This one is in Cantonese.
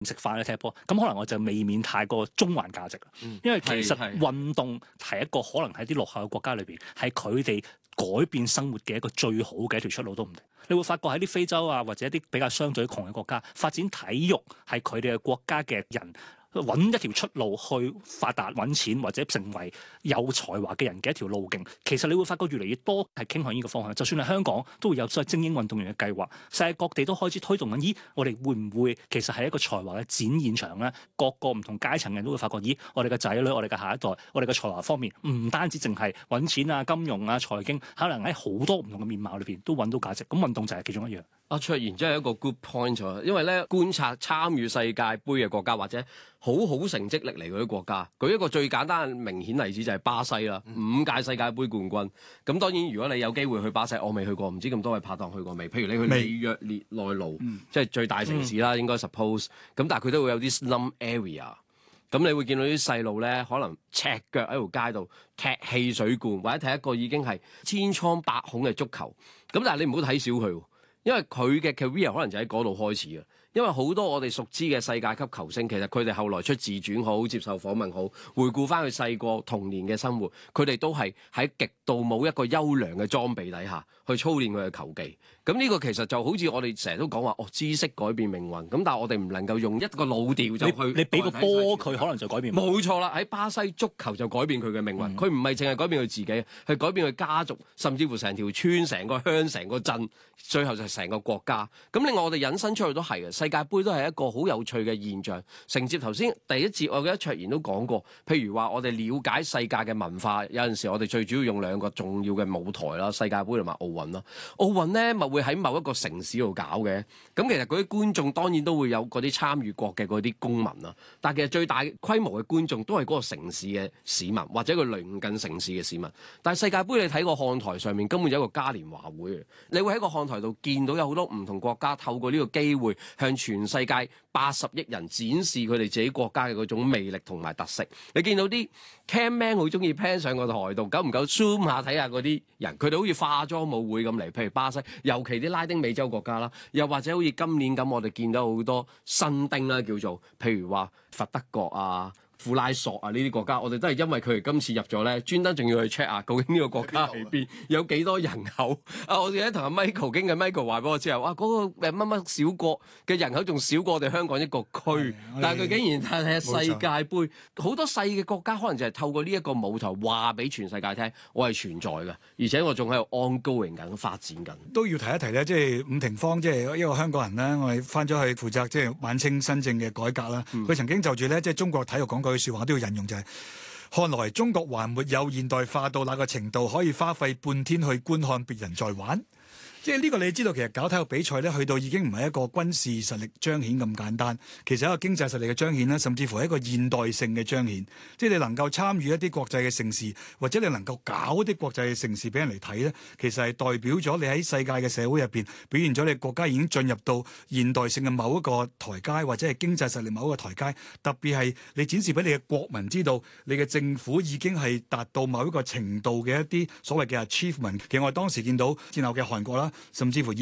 食飯去踢波，咁可能我就未免太過中環價值啦。因為其實運動係一個可能喺啲落後嘅國家裏邊，係佢哋改變生活嘅一個最好嘅一條出路都唔定。你會發覺喺啲非洲啊，或者一啲比較相對窮嘅國家，發展體育係佢哋嘅國家嘅人揾一條出路去發達揾錢，或者成為有才華嘅人嘅一條路徑。其實你會發覺越嚟越多係傾向呢個方向。就算係香港都會有所謂精英運動員嘅計劃，世界各地都開始推動緊。咦，我哋會唔會其實係一個才華嘅展現場咧？各個唔同階層嘅人都會發覺，咦，我哋嘅仔女、我哋嘅下一代、我哋嘅才華方面，唔單止淨係揾錢啊、金融啊、財經，可能喺好多唔同嘅面貌裏邊都揾到價值。咁運動就係其中一樣。 阿卓然真係一個 good point 喎，因為咧觀察參與世界盃嘅國家或者好成績歷嚟嗰啲國家，舉一個最簡單明顯例子就係巴西啦，5屆世界盃冠軍。咁當然如果你有機會去巴西，我未去過，唔知咁多位拍檔去過未？譬如你去里約熱內盧，即係最大城市啦，應該 suppose。咁但係佢都會有啲 slum area。咁你會見到啲細路咧，可能赤腳喺條街度踢汽水罐，或者踢一個已經係千瘡百孔嘅足球。咁但係你唔好睇小佢。因為佢嘅 career 可能就喺嗰度開始嘅，因為好多我哋熟知嘅世界級球星，其實佢哋後來出自傳好，接受訪問好，回顧翻佢細個童年嘅生活，佢哋都係喺極度冇一個優良嘅裝備底下去操練佢嘅球技。咁呢個其實就好似我哋成日都講話，知識改變命運。咁但係我哋唔能夠用一個老調就去你俾個波佢，可能就改變。 冇錯啦，喺巴西足球就改變佢嘅命運。佢唔係淨係改變佢自己，係改變佢家族，甚至乎成條村、成個鄉、成個鎮，最後就係成個國家。咁另外我哋引申出去都係嘅，世界盃都係一個好有趣嘅現象。承接頭先第一節，我記得卓然都講過，譬如話我哋了解世界嘅文化，有陣時我哋最主要用兩個重要嘅舞台啦，世界盃同埋奧運啦。奧運咧咪會喺某一個城市度搞嘅，咁其實嗰啲觀眾當然都會有嗰啲參與國嘅嗰啲公民啦，但其實最大規模嘅觀眾都係嗰個城市嘅市民或者佢鄰近城市嘅市民。但係世界盃你睇個看台上面根本有一個嘉年華會，你會喺個看台度見到有好多唔同國家透過呢個機會向全世界80億人展示佢哋自己國家嘅嗰種魅力同埋特色。你見到啲 camman 好中意 pan 上個台度，久唔久 zoom 下睇下嗰啲人，佢哋好似化妝舞會咁嚟，譬如巴西，尤其啲拉丁美洲國家啦，又或者好似今年咁，我哋見到好多新丁啦，叫做譬如話佛得角啊、庫拉索啊呢啲國家，我哋都係因為佢哋今次入咗咧，專登仲要去 check 啊，究竟呢個國家喺邊，有幾多人口啊？我哋喺同阿 Michael 傾嘅 Michael 話俾我知啊，哇，嗰個乜乜小國嘅人口仲少過我哋香港一個區，但係佢竟然睇世界盃，好多細嘅國家可能就係透過呢一個舞台話俾全世界聽，我係存在嘅，而且我仲喺度 ongoing 緊發展緊。 都要提一提咧，即係伍廷芳，即係一個香港人啦，我哋翻咗去負責即係晚清新政嘅改革啦。佢曾經就住咧，即係中國體育講過句説話，都要引用就係：看來中國還沒有現代化到那個程度，可以花費半天去觀看別人在玩。即係呢個你知道，其實搞體育比賽咧，去到已經唔係一個軍事實力彰顯咁簡單，其實係一個經濟實力嘅彰顯啦，甚至乎係一個現代性嘅彰顯。即係你能夠參與一啲國際嘅盛事，或者你能夠搞啲國際嘅盛事俾人嚟睇咧，其實係代表咗你喺世界嘅社會入邊表現咗你國家已經進入到現代性嘅某一個台階，或者係經濟實力某一個台階。特別係你展示俾你嘅國民知道，你嘅政府已經係達到某一個程度嘅一啲所謂嘅 achievement。其實我哋當時見到戰後嘅韓國啦，甚至乎